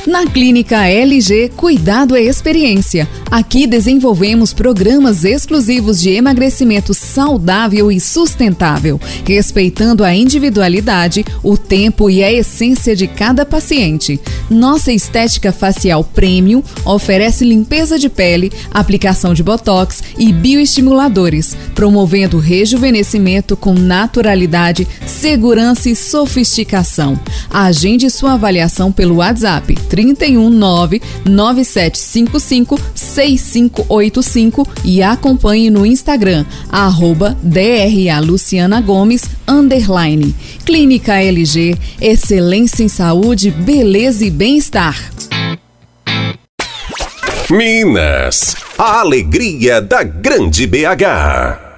Na Clínica LG, cuidado é experiência. Aqui desenvolvemos programas exclusivos de emagrecimento saudável e sustentável, respeitando a individualidade, o tempo e a essência de cada paciente. Nossa estética facial premium oferece limpeza de pele, aplicação de botox e bioestimuladores, promovendo rejuvenescimento com naturalidade, segurança e sofisticação. Agende sua avaliação pelo WhatsApp 319-9755-6585 e acompanhe no Instagram @DRALucianaGomes_. Clínica LG, excelência em saúde, beleza e bem-estar. Minas, a alegria da grande BH.